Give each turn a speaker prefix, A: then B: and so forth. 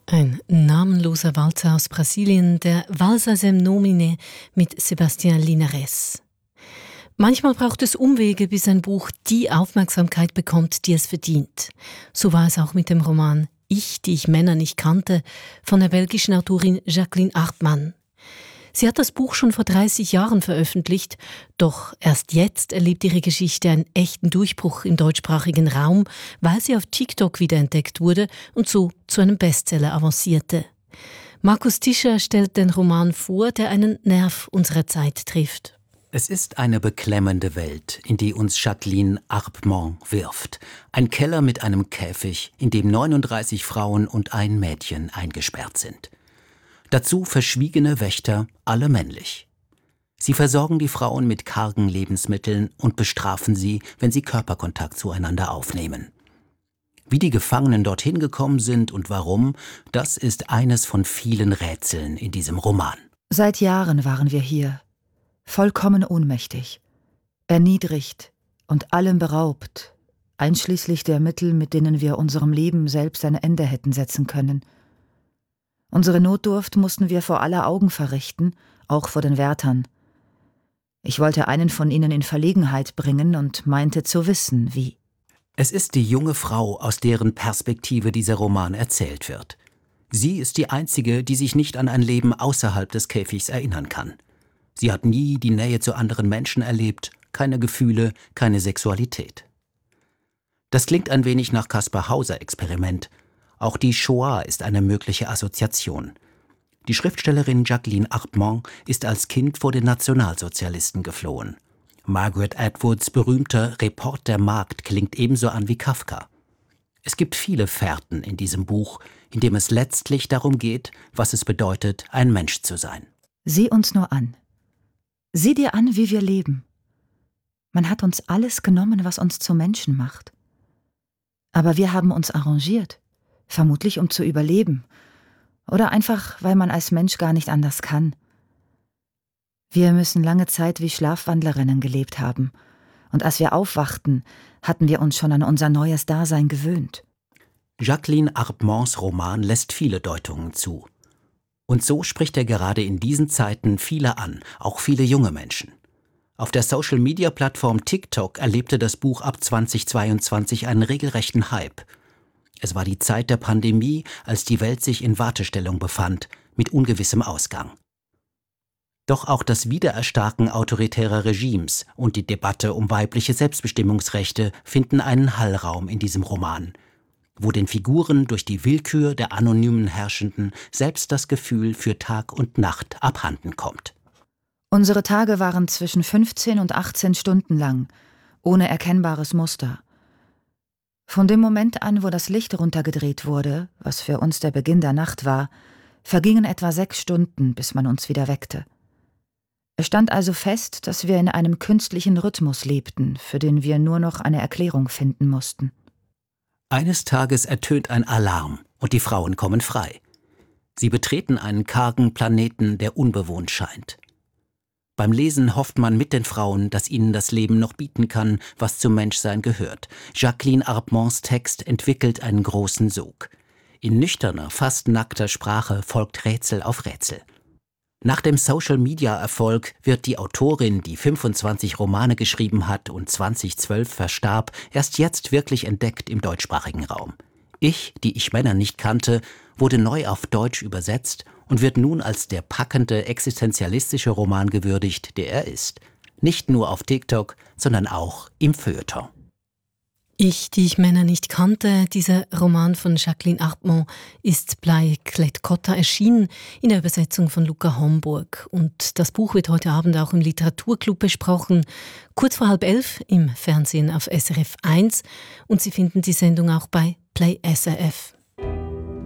A: Ein namenloser Walzer aus Brasilien, der Valsa Sem Nomine mit Sebastián Linares. Manchmal braucht es Umwege, bis ein Buch die Aufmerksamkeit bekommt, die es verdient. So war es auch mit dem Roman Ich, die ich Männer nicht kannte, von der belgischen Autorin Jacqueline Hartmann. Sie hat das Buch schon vor 30 Jahren veröffentlicht, doch erst jetzt erlebt ihre Geschichte einen echten Durchbruch im deutschsprachigen Raum, weil sie auf TikTok wiederentdeckt wurde und so zu einem Bestseller avancierte. Markus Tischer stellt den Roman vor, der einen Nerv unserer Zeit trifft.
B: Es ist eine beklemmende Welt, in die uns Jacqueline Hartmann wirft. Ein Keller mit einem Käfig, in dem 39 Frauen und ein Mädchen eingesperrt sind. Dazu verschwiegene Wächter, alle männlich. Sie versorgen die Frauen mit kargen Lebensmitteln und bestrafen sie, wenn sie Körperkontakt zueinander aufnehmen. Wie die Gefangenen dorthin gekommen sind und warum, das ist eines von vielen Rätseln in diesem Roman.
C: Seit Jahren waren wir hier, vollkommen ohnmächtig, erniedrigt und allem beraubt, einschließlich der Mittel, mit denen wir unserem Leben selbst ein Ende hätten setzen können. Unsere Notdurft mussten wir vor aller Augen verrichten, auch vor den Wärtern. Ich wollte einen von ihnen in Verlegenheit bringen und meinte zu wissen, wie.
B: Es ist die junge Frau, aus deren Perspektive dieser Roman erzählt wird. Sie ist die einzige, die sich nicht an ein Leben außerhalb des Käfigs erinnern kann. Sie hat nie die Nähe zu anderen Menschen erlebt, keine Gefühle, keine Sexualität. Das klingt ein wenig nach Kaspar-Hauser-Experiment. Auch die Shoah ist eine mögliche Assoziation. Die Schriftstellerin Jacqueline Hartmann ist als Kind vor den Nationalsozialisten geflohen. Margaret Atwoods berühmter Report der Magd klingt ebenso an wie Kafka. Es gibt viele Fährten in diesem Buch, in dem es letztlich darum geht, was es bedeutet, ein Mensch zu sein.
C: Sieh uns nur an. Sieh dir an, wie wir leben. Man hat uns alles genommen, was uns zu Menschen macht. Aber wir haben uns arrangiert. Vermutlich um zu überleben. Oder einfach, weil man als Mensch gar nicht anders kann. Wir müssen lange Zeit wie Schlafwandlerinnen gelebt haben. Und als wir aufwachten, hatten wir uns schon an unser neues Dasein gewöhnt.
B: Jacqueline Hartmanns Roman lässt viele Deutungen zu. Und so spricht er gerade in diesen Zeiten viele an, auch viele junge Menschen. Auf der Social-Media-Plattform TikTok erlebte das Buch ab 2022 einen regelrechten Hype. Es war die Zeit der Pandemie, als die Welt sich in Wartestellung befand, mit ungewissem Ausgang. Doch auch das Wiedererstarken autoritärer Regimes und die Debatte um weibliche Selbstbestimmungsrechte finden einen Hallraum in diesem Roman, wo den Figuren durch die Willkür der anonymen Herrschenden selbst das Gefühl für Tag und Nacht abhanden kommt.
C: Unsere Tage waren zwischen 15 und 18 Stunden lang, ohne erkennbares Muster. Von dem Moment an, wo das Licht runtergedreht wurde, was für uns der Beginn der Nacht war, vergingen etwa 6 Stunden, bis man uns wieder weckte. Es stand also fest, dass wir in einem künstlichen Rhythmus lebten, für den wir nur noch eine Erklärung finden mussten.
B: Eines Tages ertönt ein Alarm und die Frauen kommen frei. Sie betreten einen kargen Planeten, der unbewohnt scheint. Beim Lesen hofft man mit den Frauen, dass ihnen das Leben noch bieten kann, was zum Menschsein gehört. Jacqueline Hartmanns Text entwickelt einen großen Sog. In nüchterner, fast nackter Sprache folgt Rätsel auf Rätsel. Nach dem Social-Media-Erfolg wird die Autorin, die 25 Romane geschrieben hat und 2012 verstarb, erst jetzt wirklich entdeckt im deutschsprachigen Raum. Ich, die ich Männer nicht kannte, wurde neu auf Deutsch übersetzt und wird nun als der packende, existenzialistische Roman gewürdigt, der er ist. Nicht nur auf TikTok, sondern auch im Feuilleton.
A: Ich, die ich Männer nicht kannte, dieser Roman von Jacqueline Hartmann, ist bei Klett-Cotta erschienen in der Übersetzung von Luca Homburg. Und das Buch wird heute Abend auch im Literaturclub besprochen, kurz vor 10:30 im Fernsehen auf SRF 1. Und Sie finden die Sendung auch bei Play SRF.